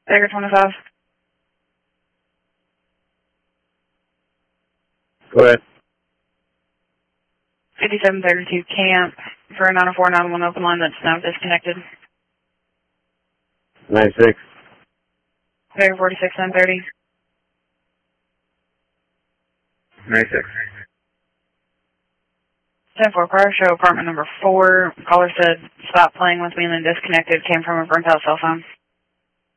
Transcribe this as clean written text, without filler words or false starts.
Baker 25. Go ahead. 5732 camp for a 90491 open line that's now disconnected. 96. Baker 46 930. 96. 10-4 car show apartment number 4. Caller said stop playing with me and then disconnected. Came from a burnt out cell phone.